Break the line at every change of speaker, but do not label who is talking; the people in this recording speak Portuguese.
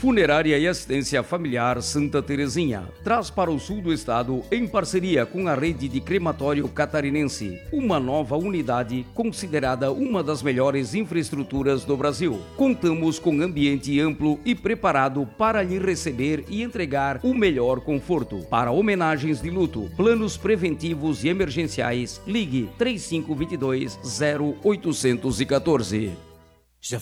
Funerária e Assistência Familiar Santa Terezinha traz para o sul do estado, em parceria com a rede de crematório catarinense, uma nova unidade considerada uma das melhores infraestruturas do Brasil. Contamos com ambiente amplo e preparado para lhe receber e entregar o melhor conforto. Para homenagens de luto, planos preventivos e emergenciais, ligue 3522 0814.